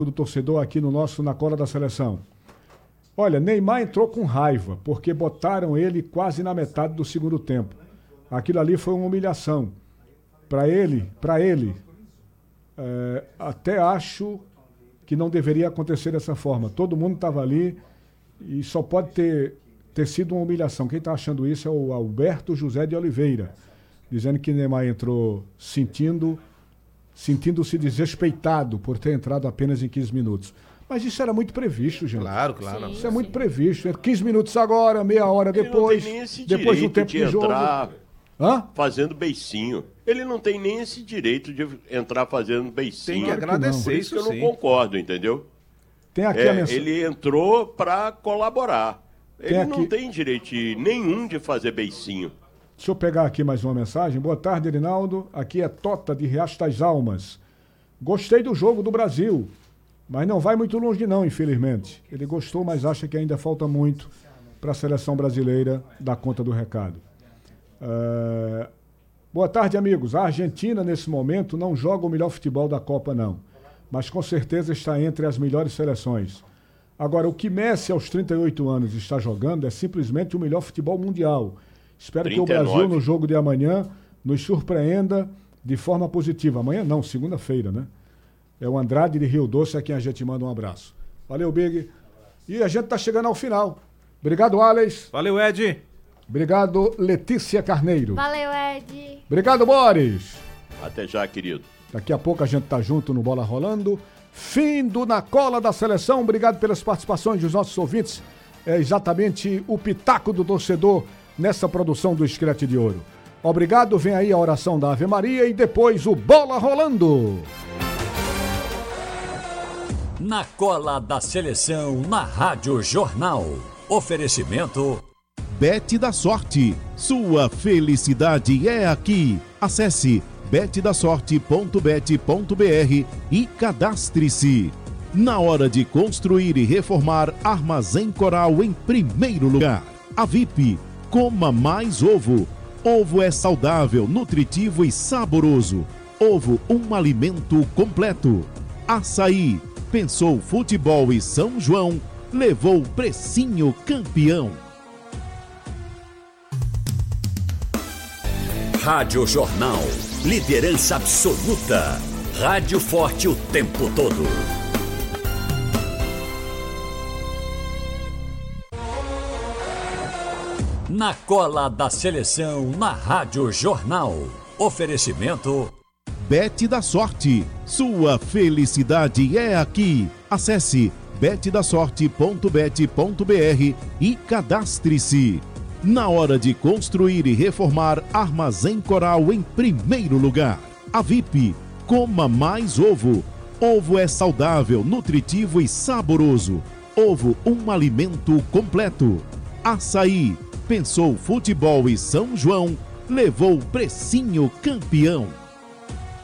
do torcedor aqui no nosso Na Cola da Seleção. Olha, Neymar entrou com raiva, porque botaram ele quase na metade do segundo tempo. Aquilo ali foi uma humilhação. Para ele, até acho que não deveria acontecer dessa forma. Todo mundo estava ali e só pode ter sido uma humilhação. Quem está achando isso é o Alberto José de Oliveira, dizendo que Neymar entrou sentindo-se desrespeitado por ter entrado apenas em 15 minutos. Mas isso era muito previsto, gente. Claro. Sim, isso é muito previsto. 15 minutos agora, meia hora depois. Ele não tem nem esse depois de um direito tempo de jogo. Fazendo beicinho. Ele não tem nem esse direito de entrar fazendo beicinho. Tem que agradecer. Por isso que eu não concordo, entendeu? Tem aqui a mensagem. Ele entrou para colaborar. Ele não aqui... tem direito nenhum de fazer beicinho. Deixa eu pegar aqui mais uma mensagem. Boa tarde, Erinaldo. Aqui é Tota, de Riacho das Almas. Gostei do jogo do Brasil, mas não vai muito longe não, infelizmente. Ele gostou, mas acha que ainda falta muito para a seleção brasileira dar conta do recado. Boa tarde, amigos. A Argentina, nesse momento, não joga o melhor futebol da Copa, não. Mas com certeza está entre as melhores seleções. Agora, o que Messi, aos 38 anos, está jogando é simplesmente o melhor futebol mundial. Espero 39. Que o Brasil, no jogo de amanhã, nos surpreenda de forma positiva. Amanhã não, segunda-feira, né? É o Andrade de Rio Doce a quem a gente manda um abraço. Valeu, Big. E a gente está chegando ao final. Obrigado, Alex. Valeu, Ed. Obrigado, Letícia Carneiro. Valeu, Ed. Obrigado, Boris. Até já, querido. Daqui a pouco a gente tá junto no Bola Rolando. Fim do Na Cola da Seleção. Obrigado pelas participações dos nossos ouvintes. É exatamente o pitaco do torcedor nessa produção do Escrete de Ouro. Obrigado, vem aí a oração da Ave Maria e depois o Bola Rolando. Na Cola da Seleção, na Rádio Jornal. Oferecimento Bet da Sorte. Sua felicidade é aqui. Acesse betdasorte.bet.br e cadastre-se. Na hora de construir e reformar, Armazém Coral em primeiro lugar. A VIP, coma mais ovo. Ovo é saudável, nutritivo e saboroso. Ovo, um alimento completo. Açaí, pensou futebol e São João, levou precinho campeão. Rádio Jornal, liderança absoluta. Rádio forte o tempo todo. Na Cola da Seleção, na Rádio Jornal. Oferecimento Bet da Sorte. Sua felicidade é aqui. Acesse betdasorte.bet.br e cadastre-se. Na hora de construir e reformar, Armazém Coral em primeiro lugar. A VIP, coma mais ovo. Ovo é saudável, nutritivo e saboroso. Ovo, um alimento completo. Açaí, pensou futebol e São João, levou precinho campeão.